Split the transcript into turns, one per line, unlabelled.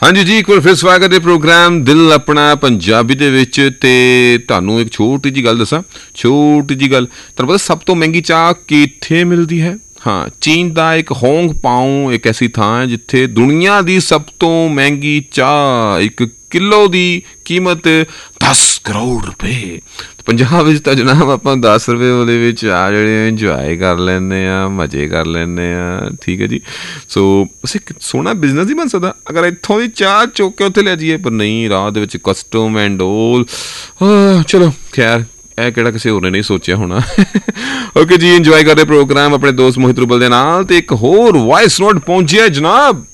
ਹਾਂਜੀ ਜੀ, ਇੱਕ ਵਾਰ ਫਿਰ ਸਵਾਗਤ ਹੈ ਪ੍ਰੋਗਰਾਮ ਦਿਲ ਆਪਣਾ ਪੰਜਾਬੀ ਦੇ ਵਿੱਚ। ਤੇ ਤੁਹਾਨੂੰ ਇੱਕ ਛੋਟੀ ਜਿਹੀ ਗੱਲ ਦੱਸਾਂ, ਛੋਟੀ ਜਿਹੀ ਗੱਲ। ਤੁਹਾਨੂੰ ਪਤਾ ਸਭ ਤੋਂ ਮਹਿੰਗੀ ਚਾਹ ਕਿੱਥੇ ਮਿਲਦੀ ਹੈ? ਹਾਂ, ਚੀਨ ਦਾ ਇੱਕ ਹੋਂਗ ਪਾਓ ਇੱਕ ਐਸੀ ਥਾਂ ਹੈ ਜਿੱਥੇ ਦੁਨੀਆ ਦੀ ਸਭ ਤੋਂ ਮਹਿੰਗੀ ਚਾਹ, 1 ਕਿਲੋ ਦੀ ਕੀਮਤ 10 ਕਰੋੜ ਰੁਪਏ। ਪੰਜਾਬ ਵਿੱਚ ਤਾਂ ਜਨਾਬ ਆਪਾਂ 10 ਰੁਪਏ ਉਹਦੇ ਵਿੱਚ ਆ ਜਿਹੜੇ ਇੰਜੋਏ ਕਰ ਲੈਂਦੇ ਹਾਂ, ਮਜ਼ੇ ਕਰ ਲੈਂਦੇ ਹਾਂ। ਠੀਕ ਹੈ ਜੀ। ਸੋ ਅਸੀਂ ਇੱਕ ਸੋਹਣਾ ਬਿਜ਼ਨਸ ਹੀ ਬਣ ਸਕਦਾ ਅਗਰ ਇੱਥੋਂ ਦੀ ਚਾਹ ਚੁੱਕ ਕੇ ਉੱਥੇ ਲੈ ਜਾਈਏ, ਪਰ ਨਹੀਂ, ਰਾਹ ਦੇ ਵਿੱਚ ਕਸਟਮ ਐਂਡ ਓਲ। ਚਲੋ ਖੈਰ, ਇਹ ਕਿਹੜਾ ਕਿਸੇ ਹੋਰ ਨੇ ਨਹੀਂ ਸੋਚਿਆ ਹੋਣਾ। ਓਕੇ ਜੀ, ਇੰਜੋਏ ਕਰਦੇ ਪ੍ਰੋਗਰਾਮ ਆਪਣੇ ਦੋਸਤ ਮੋਹਿਤ ਰੂਬਲ ਦੇ ਨਾਲ। ਤੇ ਇੱਕ ਹੋਰ ਵਾਇਸ ਨੋਟ ਪਹੁੰਚਿਆ ਜਨਾਬ।